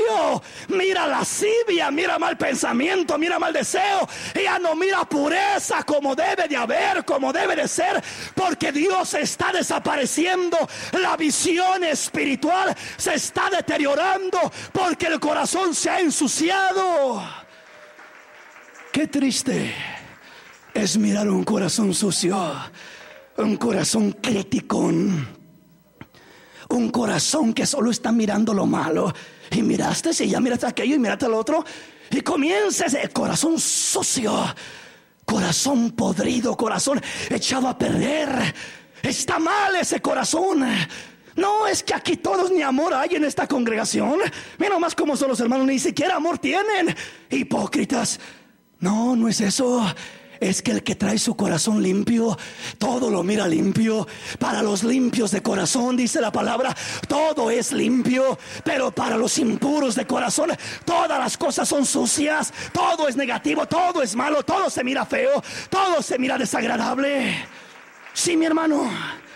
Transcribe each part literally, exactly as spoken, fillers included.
odio, mira lascivia, mira mal pensamiento, mira mal deseo. Ya no mira pureza como debe de haber, como debe de ser, porque Dios está desapareciendo. La visión espiritual se está deteriorando porque el corazón se ha ensuciado. Qué triste es mirar un corazón sucio, un corazón crítico, un corazón que solo está mirando lo malo. Y miraste, y ya miraste aquello y miraste al otro, y comienza ese corazón sucio, corazón podrido, corazón echado a perder. Está mal ese corazón. No es que aquí todos ni amor hay en esta congregación. Mira nomás cómo son los hermanos, ni siquiera amor tienen. Hipócritas. No, no es eso. Es que el que trae su corazón limpio, todo lo mira limpio. Para los limpios de corazón, dice la palabra, todo es limpio. Pero para los impuros de corazón, todas las cosas son sucias. Todo es negativo, todo es malo, todo se mira feo, todo se mira desagradable. Sí, mi hermano.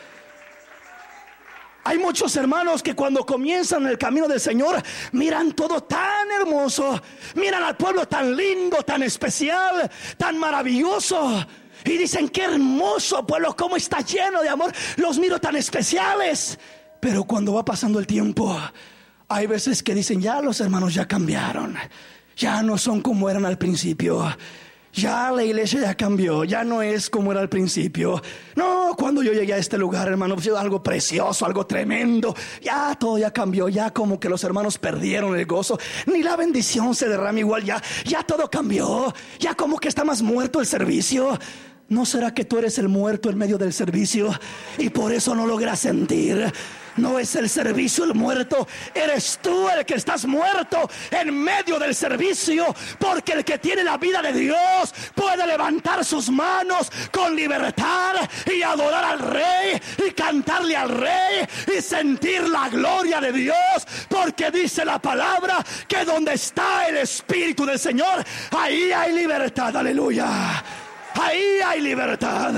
Hay muchos hermanos que cuando comienzan el camino del Señor miran todo tan hermoso, miran al pueblo tan lindo, tan especial, tan maravilloso, y dicen: qué hermoso pueblo, cómo está lleno de amor, los miro tan especiales. Pero cuando va pasando el tiempo, hay veces que dicen: ya los hermanos ya cambiaron, ya no son como eran al principio. Ya la iglesia ya cambió, ya no es como era al principio. No, cuando yo llegué a este lugar, hermano, pues algo precioso, algo tremendo. Ya todo ya cambió, ya como que los hermanos perdieron el gozo. Ni la bendición se derrama igual, ya, ya todo cambió. Ya como que está más muerto el servicio. ¿No será que tú eres el muerto en medio del servicio y por eso no logras sentir? No es el servicio el muerto, eres tú el que estás muerto en medio del servicio. Porque el que tiene la vida de Dios puede levantar sus manos con libertad y adorar al Rey y cantarle al Rey y sentir la gloria de Dios. Porque dice la palabra que donde está el Espíritu del Señor, ahí hay libertad. Aleluya. Ahí hay libertad.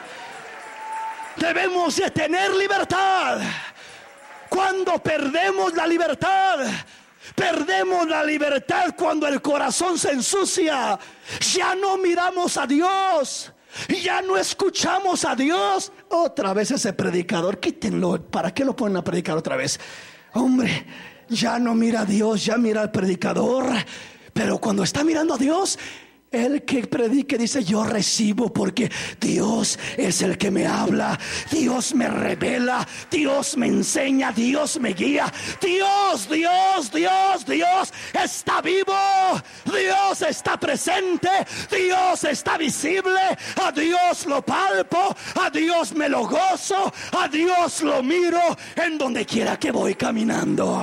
Debemos de tener libertad. Cuando perdemos la libertad, perdemos la libertad cuando el corazón se ensucia. Ya no miramos a Dios, ya no escuchamos a Dios. Otra vez ese predicador, quítenlo. ¿Para qué lo ponen a predicar otra vez? Hombre, ya no mira a Dios, ya mira al predicador. Pero cuando está mirando a Dios, el que predique dice: yo recibo, porque Dios es el que me habla, Dios me revela, Dios me enseña, Dios me guía. Dios, Dios, Dios, Dios está vivo, Dios está presente, Dios está visible. A Dios lo palpo, a Dios me lo gozo, a Dios lo miro en donde quiera que voy caminando.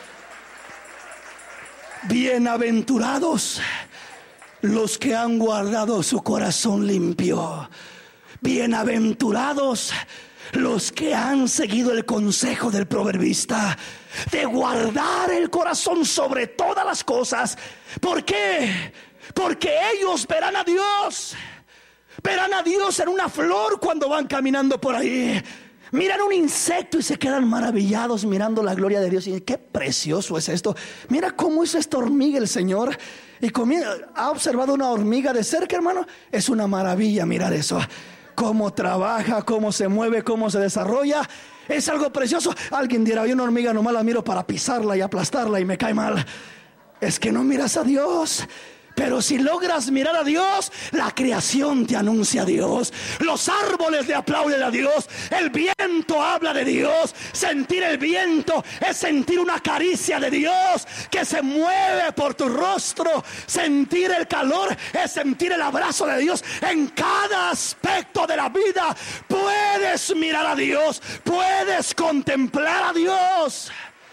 Bienaventurados los que han guardado su corazón limpio. Bienaventurados los que han seguido el consejo del proverbista de guardar el corazón sobre todas las cosas. ¿Por qué? Porque ellos verán a Dios. Verán a Dios en una flor cuando van caminando por ahí. Miran un insecto y se quedan maravillados mirando la gloria de Dios. Y qué precioso es esto. Mira cómo hizo esta hormiga el Señor. Y comienza, ¿ha observado una hormiga de cerca, hermano? Es una maravilla mirar eso. Cómo trabaja, cómo se mueve, cómo se desarrolla. Es algo precioso. Alguien dirá: yo una hormiga nomás la miro para pisarla y aplastarla y me cae mal. Es que no miras a Dios. Pero si logras mirar a Dios, la creación te anuncia a Dios. Los árboles le aplauden a Dios. El viento habla de Dios. Sentir el viento es sentir una caricia de Dios que se mueve por tu rostro. Sentir el calor es sentir el abrazo de Dios. En cada aspecto de la vida puedes mirar a Dios, puedes contemplar a Dios.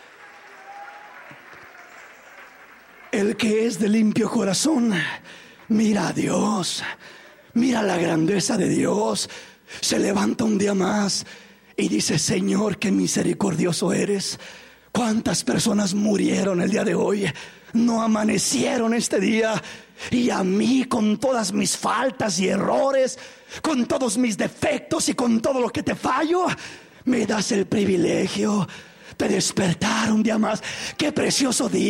El que es de limpio corazón mira a Dios, mira la grandeza de Dios. Se levanta un día más y dice: Señor, qué misericordioso eres. Cuántas personas murieron el día de hoy, no amanecieron este día. Y a mí, con todas mis faltas y errores, con todos mis defectos y con todo lo que te fallo, me das el privilegio de despertar un día más. Qué precioso día.